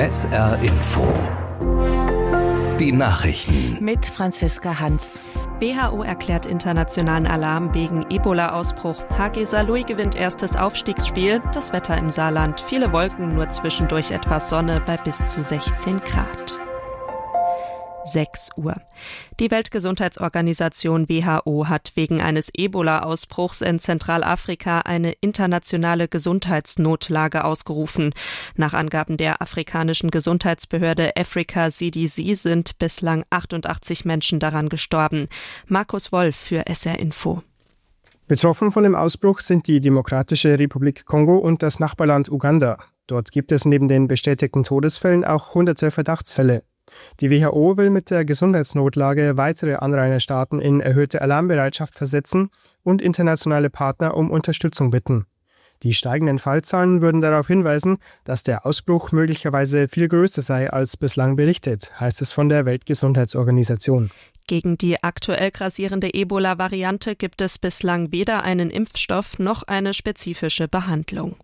SR Info. Die Nachrichten. Mit Franziska Hans. WHO erklärt internationalen Alarm wegen Ebola-Ausbruch. HG Saarlouis gewinnt erstes Aufstiegsspiel. Das Wetter im Saarland. Viele Wolken, nur zwischendurch etwas Sonne bei bis zu 16 Grad. 6 Uhr. Die Weltgesundheitsorganisation WHO hat wegen eines Ebola-Ausbruchs in Zentralafrika eine internationale Gesundheitsnotlage ausgerufen. Nach Angaben der afrikanischen Gesundheitsbehörde Africa CDC sind bislang 88 Menschen daran gestorben. Markus Wolf für SR Info. Betroffen von dem Ausbruch sind die Demokratische Republik Kongo und das Nachbarland Uganda. Dort gibt es neben den bestätigten Todesfällen auch hunderte Verdachtsfälle. Die WHO will mit der Gesundheitsnotlage weitere Anrainerstaaten in erhöhte Alarmbereitschaft versetzen und internationale Partner um Unterstützung bitten. Die steigenden Fallzahlen würden darauf hinweisen, dass der Ausbruch möglicherweise viel größer sei als bislang berichtet, heißt es von der Weltgesundheitsorganisation. Gegen die aktuell grassierende Ebola-Variante gibt es bislang weder einen Impfstoff noch eine spezifische Behandlung.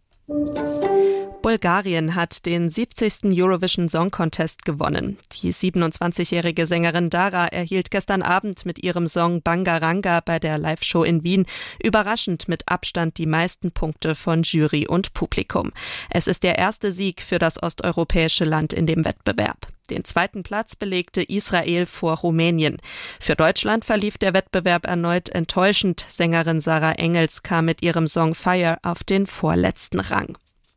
Bulgarien hat den 70. Eurovision Song Contest gewonnen. Die 27-jährige Sängerin Dara erhielt gestern Abend mit ihrem Song Bangaranga bei der Live-Show in Wien überraschend mit Abstand die meisten Punkte von Jury und Publikum. Es ist der erste Sieg für das osteuropäische Land in dem Wettbewerb. Den zweiten Platz belegte Israel vor Rumänien. Für Deutschland verlief der Wettbewerb erneut enttäuschend. Sängerin Sarah Engels kam mit ihrem Song Fire auf den vorletzten Rang.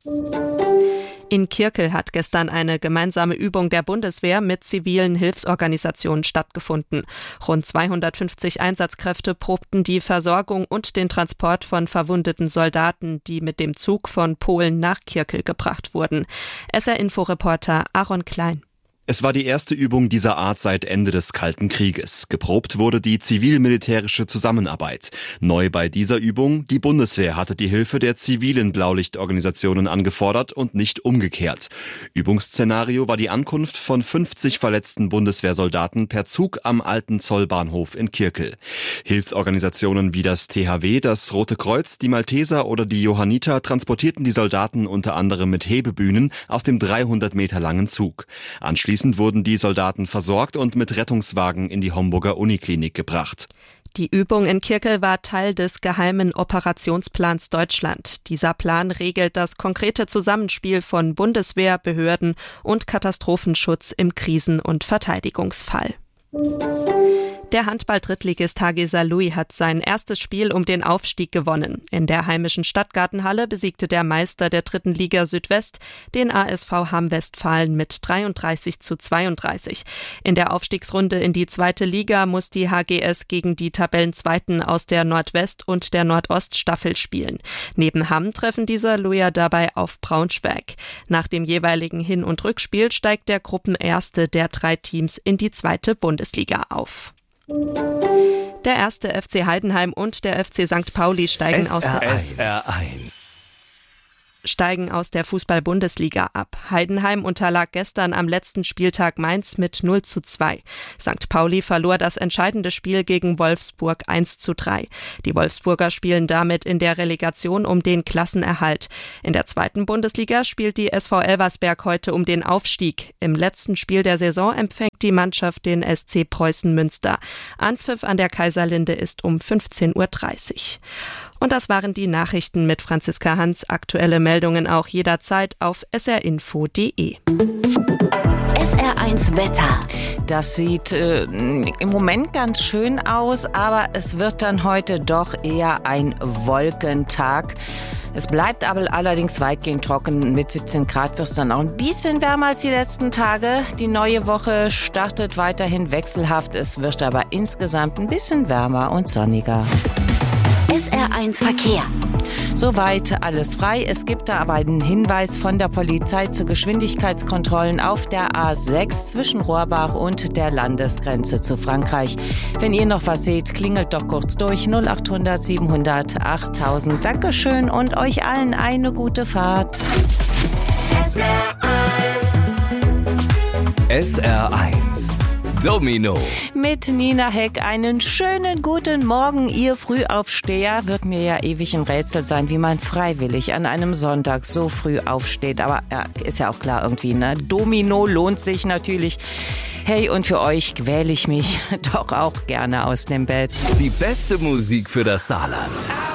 In Kirkel hat gestern eine gemeinsame Übung der Bundeswehr mit zivilen Hilfsorganisationen stattgefunden. Rund 250 Einsatzkräfte probten die Versorgung und den Transport von verwundeten Soldaten, die mit dem Zug von Polen nach Kirkel gebracht wurden. SR-Info-Reporter Aaron Klein. Es war die erste Übung dieser Art seit Ende des Kalten Krieges. Geprobt wurde die zivil-militärische Zusammenarbeit. Neu bei dieser Übung: die Bundeswehr hatte die Hilfe der zivilen Blaulichtorganisationen angefordert und nicht umgekehrt. Übungsszenario war die Ankunft von 50 verletzten Bundeswehrsoldaten per Zug am alten Zollbahnhof in Kirkel. Hilfsorganisationen wie das THW, das Rote Kreuz, die Malteser oder die Johanniter transportierten die Soldaten unter anderem mit Hebebühnen aus dem 300 Meter langen Zug. Anschließend wurden die Soldaten versorgt und mit Rettungswagen in die Homburger Uniklinik gebracht. Die Übung in Kirkel war Teil des geheimen Operationsplans Deutschland. Dieser Plan regelt das konkrete Zusammenspiel von Bundeswehr, Behörden und Katastrophenschutz im Krisen- und Verteidigungsfall. Der Handball-Drittligist HG Saarlouis hat sein erstes Spiel um den Aufstieg gewonnen. In der heimischen Stadtgartenhalle besiegte der Meister der 3. Liga Südwest den ASV Hamm-Westfalen mit 33:32. In der Aufstiegsrunde in die 2. Liga muss die HGS gegen die Tabellenzweiten aus der Nordwest- und der Nordoststaffel spielen. Neben Hamm treffen die Saarlouier dabei auf Braunschweig. Nach dem jeweiligen Hin- und Rückspiel steigt der Gruppenerste der 3 Teams in die 2. Bundesliga auf. Der 1. FC Heidenheim und der FC St. Pauli steigen aus der Fußball-Bundesliga ab. Heidenheim unterlag gestern am letzten Spieltag Mainz mit 0:2. St. Pauli verlor das entscheidende Spiel gegen Wolfsburg 1:3. Die Wolfsburger spielen damit in der Relegation um den Klassenerhalt. In der 2. Bundesliga spielt die SV Elversberg heute um den Aufstieg. Im letzten Spiel der Saison empfängt die Mannschaft den SC Preußen Münster. Anpfiff an der Kaiserlinde ist um 15:30 Uhr. Und das waren die Nachrichten mit Franziska Hans. Aktuelle Meldungen auch jederzeit auf srinfo.de. SR1 Wetter. Das sieht im Moment ganz schön aus, aber es wird dann heute doch eher ein Wolkentag. Es bleibt aber allerdings weitgehend trocken. Mit 17 Grad wird es dann auch ein bisschen wärmer als die letzten Tage. Die neue Woche startet weiterhin wechselhaft. Es wird aber insgesamt ein bisschen wärmer und sonniger. SR1 Verkehr. Soweit alles frei. Es gibt da aber einen Hinweis von der Polizei zu Geschwindigkeitskontrollen auf der A6 zwischen Rohrbach und der Landesgrenze zu Frankreich. Wenn ihr noch was seht, klingelt doch kurz durch 0800 700 8000. Dankeschön und euch allen eine gute Fahrt. SR1 Domino. Mit Nina Heck einen schönen guten Morgen. Ihr Frühaufsteher wird mir ja ewig ein Rätsel sein, wie man freiwillig an einem Sonntag so früh aufsteht. Aber ja, ist ja auch klar irgendwie, ne? Domino lohnt sich natürlich. Hey, und für euch quäle ich mich doch auch gerne aus dem Bett. Die beste Musik für das Saarland.